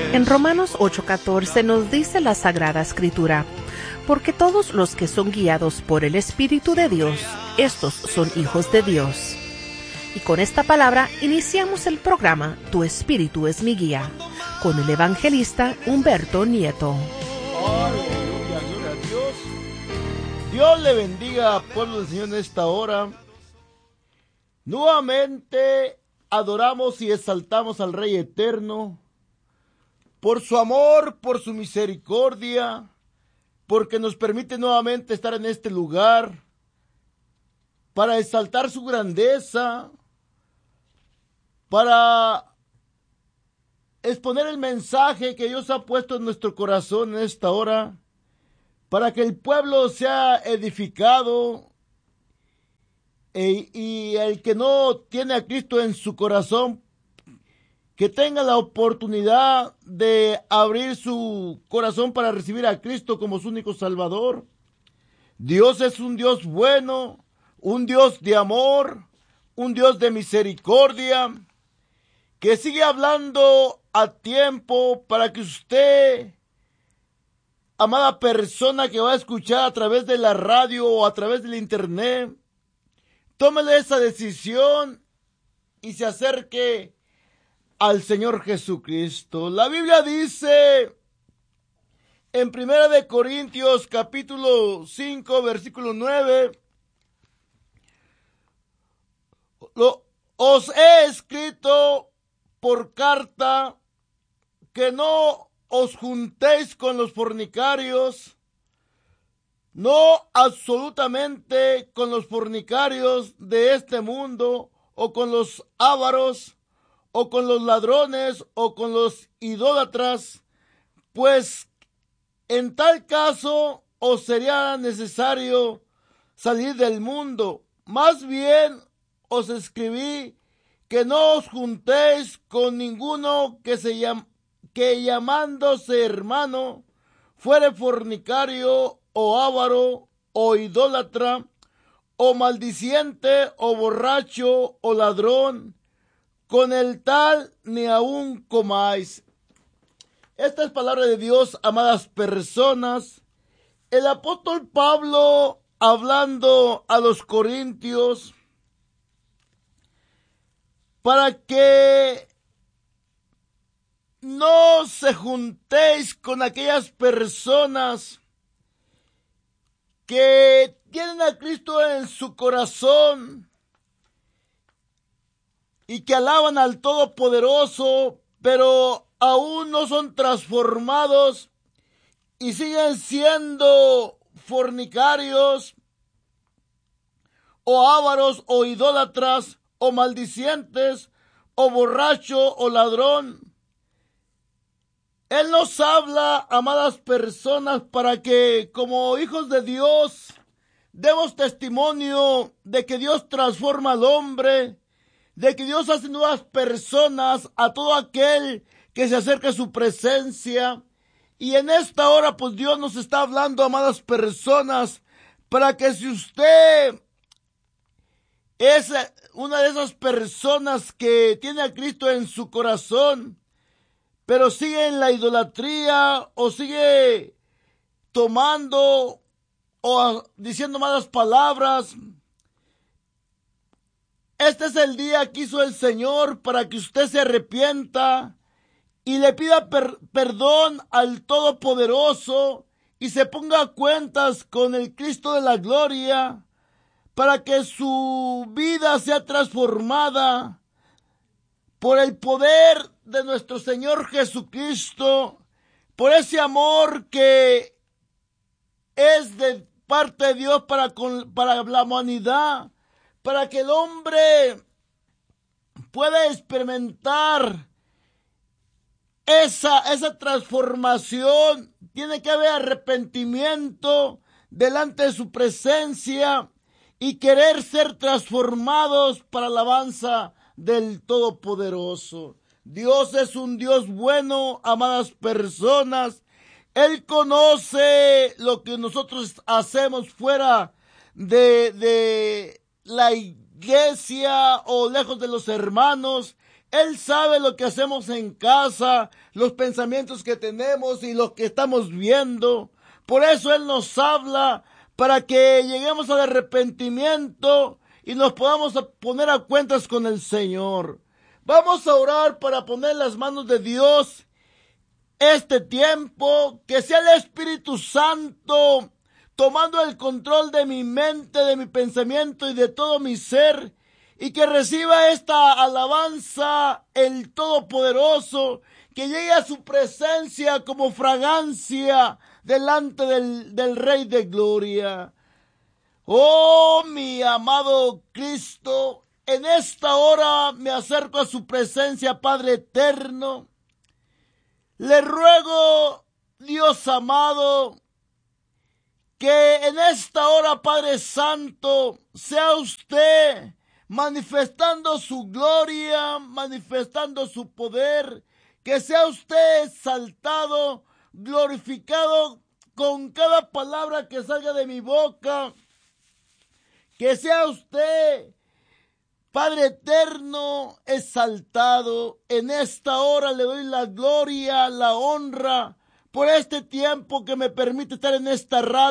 En Romanos 8:14 nos dice la Sagrada Escritura: porque todos los que son guiados por el Espíritu de Dios, estos son hijos de Dios. Y con esta palabra iniciamos el programa Tu Espíritu es mi guía, con el evangelista Humberto Nieto. Aleluya, gloria a Dios. Dios le bendiga, pueblo del Señor, en esta hora. Nuevamente adoramos y exaltamos al Rey Eterno por su amor, por su misericordia, porque nos permite nuevamente estar en este lugar para exaltar su grandeza, para exponer el mensaje que Dios ha puesto en nuestro corazón en esta hora, para que el pueblo sea edificado y el que no tiene a Cristo en su corazón, que tenga la oportunidad de abrir su corazón para recibir a Cristo como su único Salvador. Dios es un Dios bueno, un Dios de amor, un Dios de misericordia, que sigue hablando a tiempo para que usted, amada persona que va a escuchar a través de la radio o a través del internet, tómele esa decisión y se acerque al Señor Jesucristo. La Biblia dice en 1 de Corintios capítulo 5 versículo 9: os he escrito por carta que no os juntéis con los fornicarios, no absolutamente con los fornicarios de este mundo, o con los ávaros, o con los ladrones, o con los idólatras, pues en tal caso os sería necesario salir del mundo. Más bien os escribí que no os juntéis con ninguno que llamándose hermano fuere fornicario, o avaro, o idólatra, o maldiciente, o borracho, o ladrón. Con el tal ni aun comáis. Esta es palabra de Dios, amadas personas. El apóstol Pablo, hablando a los corintios, para que no se juntéis con aquellas personas que tienen a Cristo en su corazón y que alaban al Todopoderoso, pero aún no son transformados y siguen siendo fornicarios, o ávaros, o idólatras, o maldicientes, o borracho, o ladrón. Él nos habla, amadas personas, para que como hijos de Dios demos testimonio de que Dios transforma al hombre, de que Dios hace nuevas personas a todo aquel que se acerca a su presencia. Y en esta hora, pues Dios nos está hablando, amadas personas, para que si usted es una de esas personas que tiene a Cristo en su corazón, pero sigue en la idolatría, o sigue tomando o diciendo malas palabras, este es el día que hizo el Señor para que usted se arrepienta y le pida perdón al Todopoderoso y se ponga a cuentas con el Cristo de la gloria, para que su vida sea transformada por el poder de nuestro Señor Jesucristo, por ese amor que es de parte de Dios para la humanidad, para que el hombre pueda experimentar esa transformación. Tiene que haber arrepentimiento delante de su presencia y querer ser transformados para la alabanza del Todopoderoso. Dios es un Dios bueno, amadas personas. Él conoce lo que nosotros hacemos fuera de la iglesia o lejos de los hermanos. Él sabe lo que hacemos en casa, los pensamientos que tenemos y lo que estamos viendo. Por eso Él nos habla para que lleguemos al arrepentimiento y nos podamos poner a cuentas con el Señor. Vamos a orar para poner en las manos de Dios este tiempo, que sea el Espíritu Santo tomando el control de mi mente, de mi pensamiento y de todo mi ser, y que reciba esta alabanza el Todopoderoso, que llegue a su presencia como fragancia delante del Rey de Gloria. Oh, mi amado Cristo, en esta hora me acerco a su presencia, Padre eterno. Le ruego, Dios amado, que en esta hora, Padre Santo, sea usted manifestando su gloria, manifestando su poder, que sea usted exaltado, glorificado con cada palabra que salga de mi boca, que sea usted, Padre eterno, exaltado. En esta hora le doy la gloria, la honra, por este tiempo que me permite estar en esta radio.